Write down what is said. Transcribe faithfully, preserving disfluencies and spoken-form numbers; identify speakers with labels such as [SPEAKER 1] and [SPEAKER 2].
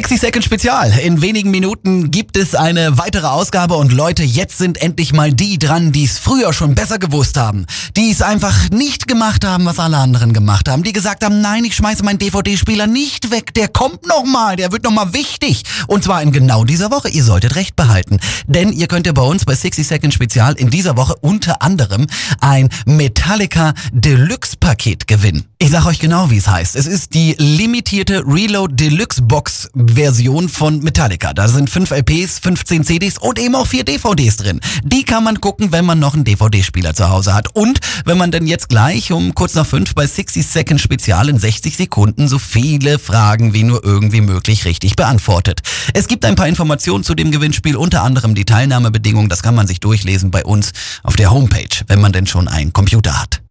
[SPEAKER 1] sixty Second Spezial. In wenigen Minuten gibt es eine weitere Ausgabe und Leute, jetzt sind endlich mal die dran, die es früher schon besser gewusst haben. Die es einfach nicht gemacht haben, was alle anderen gemacht haben. Die gesagt haben, nein, ich schmeiße meinen D V D-Spieler nicht weg. Der kommt nochmal, der wird nochmal wichtig. Und zwar in genau dieser Woche. Ihr solltet recht behalten. Denn ihr könnt ja bei uns bei sixty Second Spezial in dieser Woche unter anderem ein Metallica Deluxe Paket gewinnen. Ich sag euch genau, wie es heißt. Es ist die limitierte Reload Deluxe Box Version von Metallica. Da sind fünf L Ps, fünfzehn C Ds und eben auch vier D V Ds drin. Die kann man gucken, wenn man noch einen D V D-Spieler zu Hause hat. Und wenn man dann jetzt gleich um kurz nach fünf bei sixty Second Spezial in sechzig Sekunden so viele Fragen wie nur irgendwie möglich richtig beantwortet. Es gibt ein paar Informationen zu dem Gewinnspiel, unter anderem die Teilnahmebedingungen. Das kann man sich durchlesen bei uns auf der Homepage, wenn man denn schon einen Computer hat.